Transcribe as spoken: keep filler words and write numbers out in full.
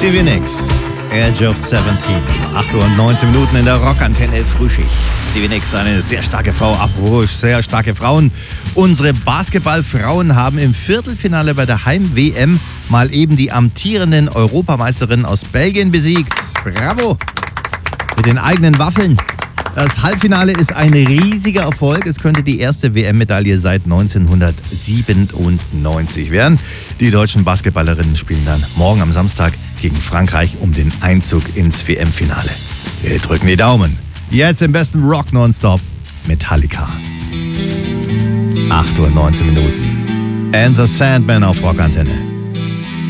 Stevie Nicks, Edge of seventeen. acht Uhr und neunzehn Minuten in der Rockantenne Frühschicht. Stevie Nicks, eine sehr starke Frau, apropos sehr starke Frauen. Unsere Basketballfrauen haben im Viertelfinale bei der Heim-W M mal eben die amtierenden Europameisterinnen aus Belgien besiegt. Bravo! Mit den eigenen Waffeln. Das Halbfinale ist ein riesiger Erfolg. Es könnte die erste W M-Medaille seit neunzehnhundertsiebenundneunzig werden. Die deutschen Basketballerinnen spielen dann morgen am Samstag gegen Frankreich um den Einzug ins W M-Finale. Wir drücken die Daumen. Jetzt im besten Rock Nonstop Metallica. acht Uhr neunzehn Minuten. And the Sandman auf Rockantenne.